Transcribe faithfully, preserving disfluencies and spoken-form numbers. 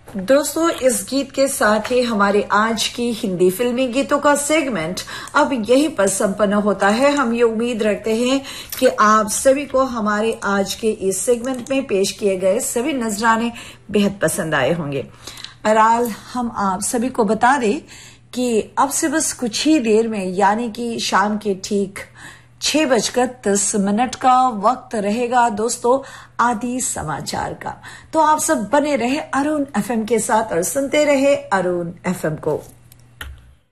दोस्तों, इस गीत के साथ ही हमारे आज की हिंदी फिल्मी गीतों का सेगमेंट अब यहीं पर संपन्न होता है। हम ये उम्मीद रखते हैं कि आप सभी को हमारे आज के इस सेगमेंट में पेश किए गए सभी नजराने बेहद पसंद आए होंगे। बहरहाल हम आप सभी को बता दें कि अब से बस कुछ ही देर में यानी कि शाम के ठीक छह बजकर दस मिनट का वक्त रहेगा दोस्तों आदि समाचार का। तो आप सब बने रहे अरुण एफएम के साथ और सुनते रहे अरुण एफएम को।